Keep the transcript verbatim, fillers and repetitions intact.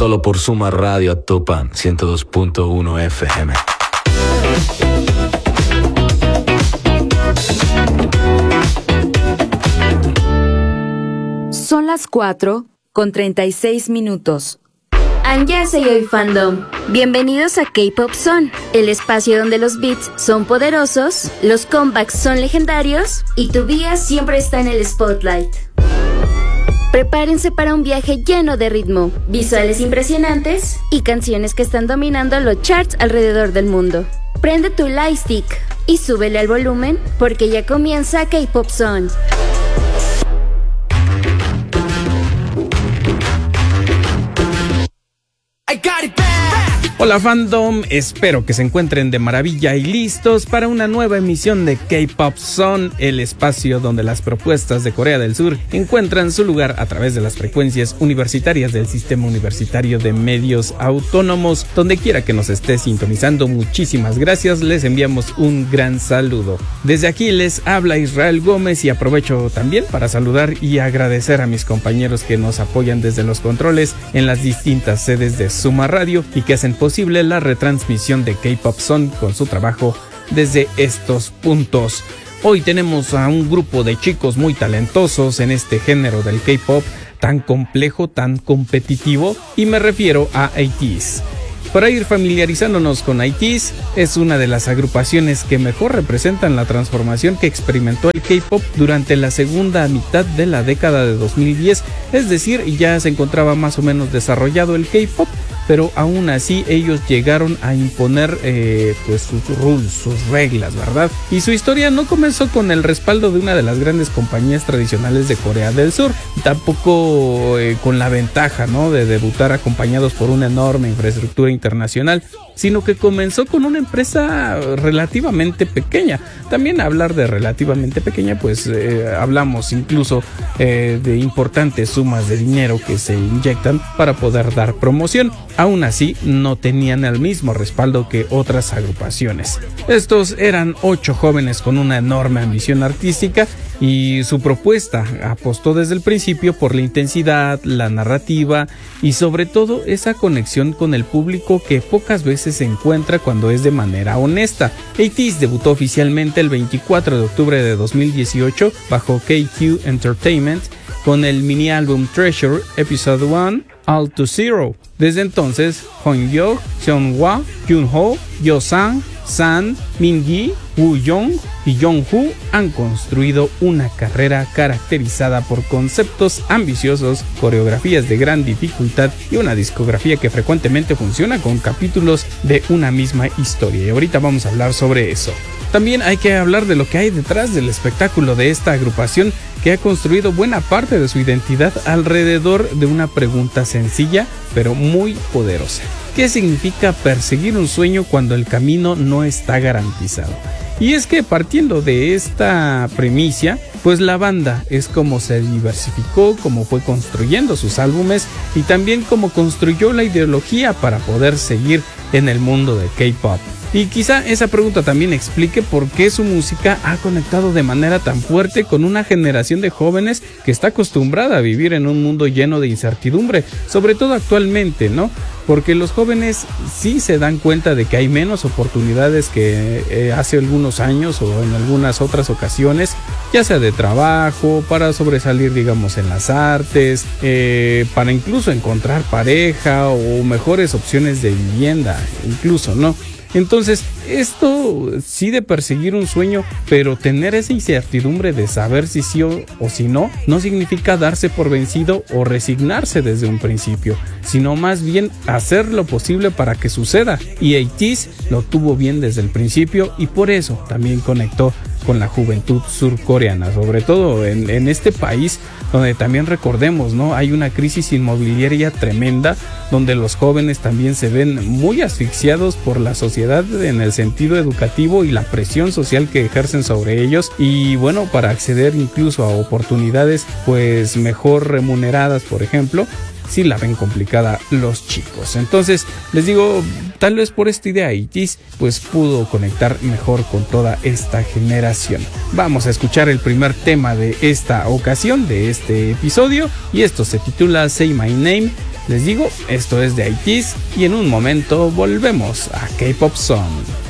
Solo por Suma Radio Topan ciento dos punto uno F M. Son las cuatro con treinta y seis minutos. Annyeonghaseyo Fandom. Bienvenidos a K-Pop Zone, el espacio donde los beats son poderosos, los comebacks son legendarios y tu día siempre está en el spotlight. Prepárense para un viaje lleno de ritmo, visuales impresionantes y canciones que están dominando los charts alrededor del mundo. Prende tu lightstick y súbele al volumen porque ya comienza K-Pop Zone. Hola fandom, espero que se encuentren de maravilla y listos para una nueva emisión de K-Pop Zone, el espacio donde las propuestas de Corea del Sur encuentran su lugar a través de las frecuencias universitarias del Sistema Universitario de Medios Autónomos. Donde quiera que nos esté sintonizando, muchísimas gracias, les enviamos un gran saludo. Desde aquí les habla Israel Gómez y aprovecho también para saludar y agradecer a mis compañeros que nos apoyan desde los controles en las distintas sedes de Suma Radio y que hacen posible la retransmisión de K-Pop Zone con su trabajo desde estos puntos. Hoy tenemos a un grupo de chicos muy talentosos en este género del K-Pop tan complejo, tan competitivo, y me refiero a A T E E S. Para ir familiarizándonos con A T E E S, es una de las agrupaciones que mejor representan la transformación que experimentó el K-Pop durante la segunda mitad de la década de dos mil diez, es decir, ya se encontraba más o menos desarrollado el K-Pop, pero aún así ellos llegaron a imponer eh, pues sus rules, sus reglas, ¿verdad? Y su historia no comenzó con el respaldo de una de las grandes compañías tradicionales de Corea del Sur, tampoco eh, con la ventaja, ¿no?, de debutar acompañados por una enorme infraestructura internacional, sino que comenzó con una empresa relativamente pequeña. También hablar de relativamente pequeña, pues eh, hablamos incluso eh, de importantes sumas de dinero que se inyectan para poder dar promoción. Aún así, no tenían el mismo respaldo que otras agrupaciones. Estos eran ocho jóvenes con una enorme ambición artística y su propuesta apostó desde el principio por la intensidad, la narrativa y sobre todo esa conexión con el público que pocas veces se encuentra cuando es de manera honesta. A T E E S debutó oficialmente el veinticuatro de octubre de dos mil dieciocho bajo K Q Entertainment con el mini álbum Treasure Episode uno All to Zero. Desde entonces, Hoyeong, Seonhwa, Junho, Yeosang, San, Mingi, Wooyoung y Jongwoo han construido una carrera caracterizada por conceptos ambiciosos, coreografías de gran dificultad y una discografía que frecuentemente funciona con capítulos de una misma historia. Y ahorita vamos a hablar sobre eso. También hay que hablar de lo que hay detrás del espectáculo de esta agrupación que ha construido buena parte de su identidad alrededor de una pregunta sencilla pero muy poderosa. ¿Qué significa perseguir un sueño cuando el camino no está garantizado? Y es que partiendo de esta premisa, pues la banda es como se diversificó, como fue construyendo sus álbumes y también como construyó la ideología para poder seguir en el mundo de K-Pop. Y quizá esa pregunta también explique por qué su música ha conectado de manera tan fuerte con una generación de jóvenes que está acostumbrada a vivir en un mundo lleno de incertidumbre, sobre todo actualmente, ¿no? Porque los jóvenes sí se dan cuenta de que hay menos oportunidades que eh, hace algunos años o en algunas otras ocasiones, ya sea de trabajo, para sobresalir, digamos, en las artes, eh, para incluso encontrar pareja o mejores opciones de vivienda, incluso, ¿no? Entonces, esto sí de perseguir un sueño, pero tener esa incertidumbre de saber si sí o, o si no, no significa darse por vencido o resignarse desde un principio, sino más bien hacer lo posible para que suceda. Y A T E E S lo tuvo bien desde el principio y por eso también conectó con la juventud surcoreana, sobre todo en, en este país donde también recordemos, ¿no? Hay una crisis inmobiliaria tremenda, donde los jóvenes también se ven muy asfixiados por la sociedad en el sentido educativo y la presión social que ejercen sobre ellos, y bueno, para acceder incluso a oportunidades pues mejor remuneradas, por ejemplo, sí la ven complicada los chicos. Entonces les digo, tal vez por esta idea A T E E S pues pudo conectar mejor con toda esta generación. Vamos a escuchar el primer tema de esta ocasión, de este episodio, y esto se titula Say My Name, Les digo, esto es de I T S y en un momento volvemos a K-Pop Zone.